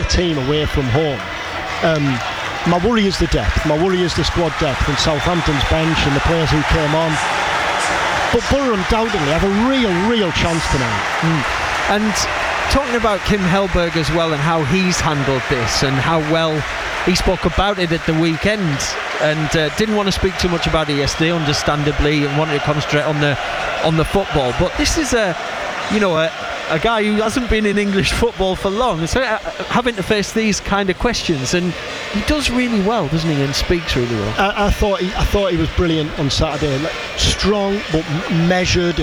team away from home. My worry is the depth. My worry is the squad depth and Southampton's bench and the players who came on. But Borough undoubtedly have a real chance tonight. And talking about Kim Hellberg as well and how he's handled this and how well he spoke about it at the weekend, and didn't want to speak too much about it yesterday, understandably, and wanted to concentrate on the football. But this is a guy who hasn't been in English football for long, so having to face these kind of questions, and he does really well, doesn't he, and speaks really well. I thought he was brilliant on Saturday. Strong but measured